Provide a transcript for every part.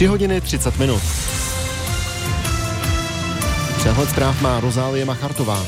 3:30. Přehled zpráv má Rozálie Machartová.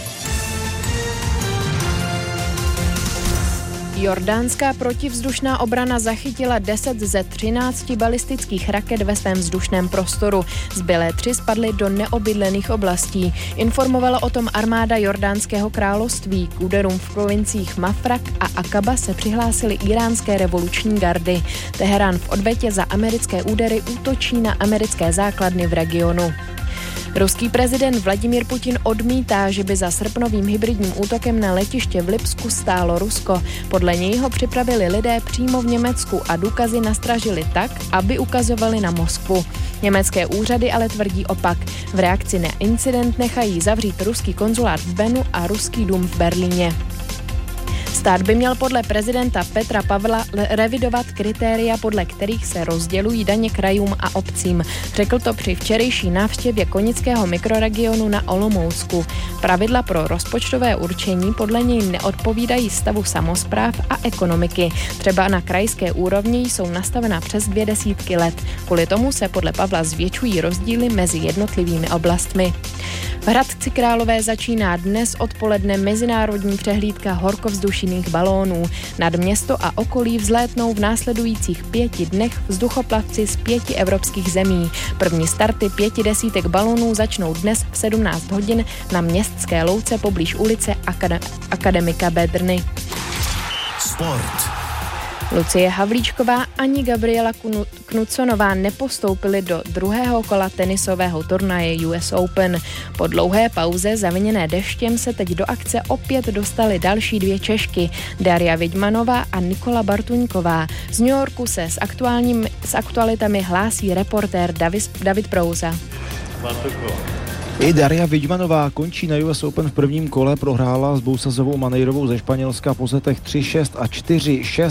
Jordánská protivzdušná obrana zachytila 10 ze 13 balistických raket ve svém vzdušném prostoru. Zbylé 3 spadly do neobydlených oblastí. Informovala o tom armáda Jordánského království. K úderům v provinciích Mafraq a Akaba se přihlásily iránské revoluční gardy. Teherán v odvetě za americké údery útočí na americké základny v regionu. Ruský prezident Vladimír Putin odmítá, že by za srpnovým hybridním útokem na letiště v Lipsku stálo Rusko. Podle něj ho připravili lidé přímo v Německu a důkazy nastražili tak, aby ukazovali na Moskvu. Německé úřady ale tvrdí opak. V reakci na incident nechají zavřít ruský konzulát v Benu a ruský dům v Berlíně. Stát by měl podle prezidenta Petra Pavla revidovat kritéria, podle kterých se rozdělují daně krajům a obcím. Řekl to při včerejší návštěvě Konického mikroregionu na Olomoucku. Pravidla pro rozpočtové určení podle něj neodpovídají stavu samospráv a ekonomiky. Třeba na krajské úrovni jsou nastavena přes 20 let. Kvůli tomu se podle Pavla zvětšují rozdíly mezi jednotlivými oblastmi. V Hradci Králové začíná dnes odpoledne mezinárodní přehlídka horkovzdušných balónů. Nad město a okolí vzlétnou v následujících 5 dnech vzduchoplavci z 5 evropských zemí. První starty 5 desítek balónů začnou dnes v 17 hodin na Městské louce poblíž ulice Akademika Bedrny. Sport. Lucie Havlíčková ani Gabriela Knudsonová nepostoupily do druhého kola tenisového turnaje US Open. Po dlouhé pauze zaviněné deštěm se teď do akce opět dostaly další 2 Češky, Daria Vidmanová a Nikola Bartuňková. Z New Yorku se s aktualitami hlásí reportér David Prouza. I Daria Vidmanová končí na US Open v prvním kole, prohrála s Bousazovou Maneirovou ze Španělska po setech 3-6 a 4-6.